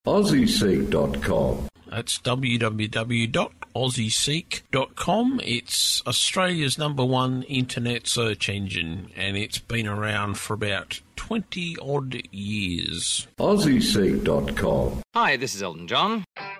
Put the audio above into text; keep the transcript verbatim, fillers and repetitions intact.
aussie seek dot com. That's w w w dot aussie seek dot com. It's Australia's number one internet search engine, and it's been around for about twenty odd years. aussie seek dot com. Hi, this is Elton John.